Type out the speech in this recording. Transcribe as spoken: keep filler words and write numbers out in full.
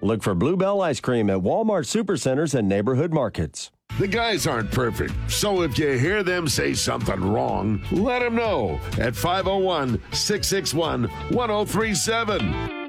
Look for Bluebell Ice Cream at Walmart Supercenters and neighborhood markets. The guys aren't perfect, so if you hear them say something wrong, let them know at five oh one, six six one, one oh three seven.